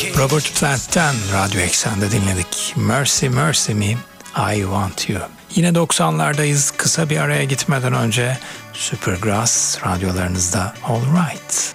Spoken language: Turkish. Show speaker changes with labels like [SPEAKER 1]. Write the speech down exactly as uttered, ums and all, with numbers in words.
[SPEAKER 1] Robert Plant'ten Radyo Eksen'de dinledik. Mercy Mercy Me, I Want You. Yine doksanlardayız. Kısa bir araya gitmeden önce Supergrass radyolarınızda All Right.